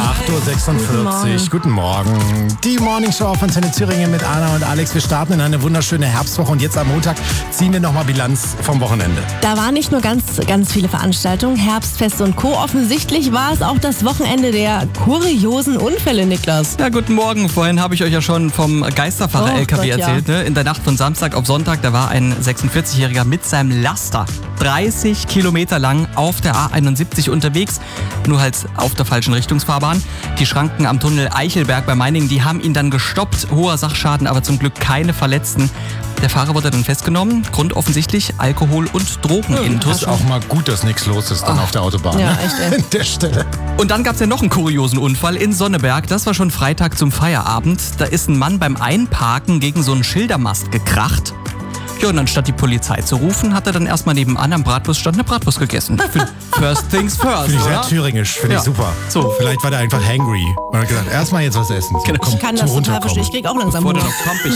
8.46 Uhr. Guten Morgen. Die Morningshow von Antenne Thüringen mit Anna und Alex. Wir starten in eine wunderschöne Herbstwoche und jetzt am Montag ziehen wir nochmal Bilanz vom Wochenende. Da waren nicht nur ganz viele Veranstaltungen, Herbstfeste und Co. Offensichtlich war es auch das Wochenende der kuriosen Unfälle, Niklas. Ja, guten Morgen. Vorhin habe ich euch ja schon vom Geisterfahrer-LKW erzählt. Ne? In der Nacht von Samstag auf Sonntag, da war ein 46-Jähriger mit seinem Laster 30 Kilometer lang auf der A71 unterwegs, nur halt auf der falschen Richtungsfahrbahn. Die Schranken am Tunnel Eichelberg bei Meiningen, die haben ihn dann gestoppt. Hoher Sachschaden, aber zum Glück keine Verletzten. Der Fahrer wurde dann festgenommen. Grund offensichtlich Alkohol- und Drogenintus. Ist auch mal gut, dass nichts los ist dann auf der Autobahn. Ja, ne? echt, ey. An der Stelle. Und dann gab es ja noch einen kuriosen Unfall in Sonneberg. Das war schon Freitag zum Feierabend. Da ist ein Mann beim Einparken gegen so einen Schildermast gekracht. Ja, und anstatt die Polizei zu rufen, hat er dann erstmal nebenan am Bratwurststand eine Bratwurst gegessen. First things first, Finde ich sehr oder? thüringisch, finde ich super. So. Vielleicht war der einfach hangry und hat gesagt, erstmal jetzt was essen. So, Genau. komm, Ich kann zum das total Runterkommen. verstehen. Ich krieg auch langsam Bevor der Hunger. noch pampig